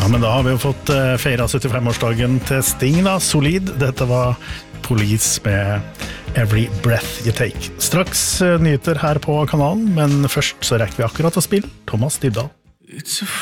men da har vi jo fått feiret 75-årsdagen til Sting da, solid. Dette var Police med Every Breath You Take. Straks nyheter her på kanalen, men først så rekker vi akkurat å spille Thomas Dybdahl.